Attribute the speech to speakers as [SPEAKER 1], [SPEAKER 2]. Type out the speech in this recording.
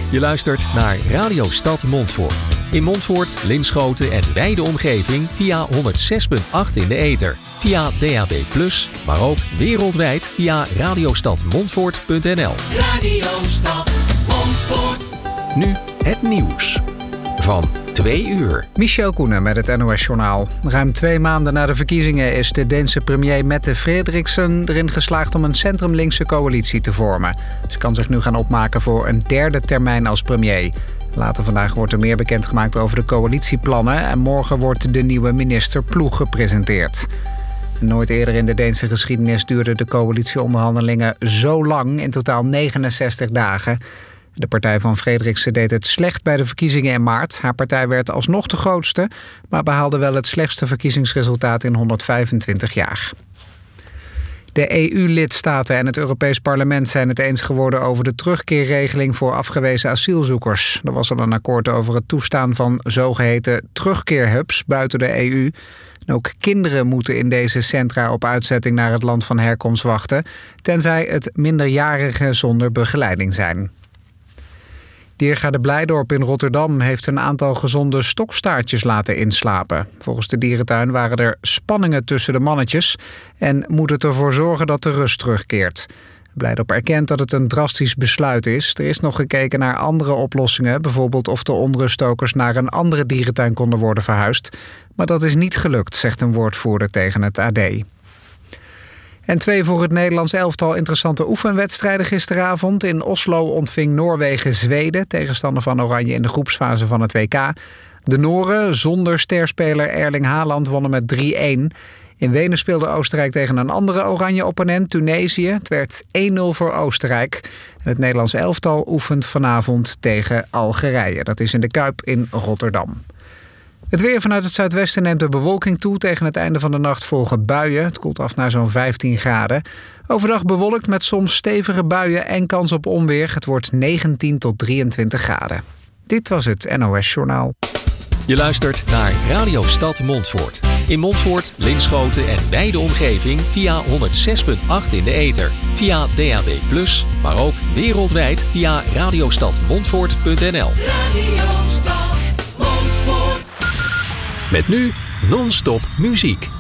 [SPEAKER 1] Je luistert naar Radio Stad Montfoort. In Montfoort, Linschoten en wijde omgeving via 106.8 in de ether. Via DAB+, maar ook wereldwijd via radiostadmontfoort.nl.
[SPEAKER 2] Radio Stad Montfoort.
[SPEAKER 1] Nu het nieuws van 2 uur.
[SPEAKER 3] Michel Koenen met het NOS-journaal. Ruim 2 maanden na de verkiezingen is de Deense premier Mette Frederiksen erin geslaagd om een centrumlinkse coalitie te vormen. Ze kan zich nu gaan opmaken voor een 3e termijn als premier. Later vandaag wordt er meer bekendgemaakt over de coalitieplannen en morgen wordt de nieuwe minister Ploeg gepresenteerd. Nooit eerder in de Deense geschiedenis duurden de coalitieonderhandelingen zo lang, in totaal 69 dagen. De partij van Frederiksen deed het slecht bij de verkiezingen in maart. Haar partij werd alsnog de grootste, maar behaalde wel het slechtste verkiezingsresultaat in 125 jaar. De EU-lidstaten en het Europees Parlement zijn het eens geworden over de terugkeerregeling voor afgewezen asielzoekers. Er was al een akkoord over het toestaan van zogeheten terugkeerhubs buiten de EU. En ook kinderen moeten in deze centra op uitzetting naar het land van herkomst wachten, tenzij het minderjarigen zonder begeleiding zijn. Diergaarde Blijdorp in Rotterdam heeft een aantal gezonde stokstaartjes laten inslapen. Volgens de dierentuin waren er spanningen tussen de mannetjes en moet het ervoor zorgen dat de rust terugkeert. Blijdorp erkent dat het een drastisch besluit is. Er is nog gekeken naar andere oplossingen, bijvoorbeeld of de onruststokers naar een andere dierentuin konden worden verhuisd. Maar dat is niet gelukt, zegt een woordvoerder tegen het AD. En 2 voor het Nederlands elftal interessante oefenwedstrijden gisteravond. In Oslo ontving Noorwegen Zweden, tegenstander van Oranje in de groepsfase van het WK. De Noren, zonder sterspeler Erling Haaland, wonnen met 3-1. In Wenen speelde Oostenrijk tegen een andere Oranje opponent, Tunesië. Het werd 1-0 voor Oostenrijk. En het Nederlands elftal oefent vanavond tegen Algerije. Dat is in de Kuip in Rotterdam. Het weer vanuit het zuidwesten neemt de bewolking toe. Tegen het einde van de nacht volgen buien. Het koelt af naar zo'n 15 graden. Overdag bewolkt met soms stevige buien en kans op onweer. Het wordt 19 tot 23 graden. Dit was het NOS Journaal.
[SPEAKER 1] Je luistert naar Radio Stad Montfoort. In Montfoort, Linschoten en wijde omgeving via 106.8 in de ether. Via DAB+, maar ook wereldwijd via radiostadmontfoort.nl.
[SPEAKER 2] Radio Stad Montfoort.
[SPEAKER 1] Met nu non-stop muziek.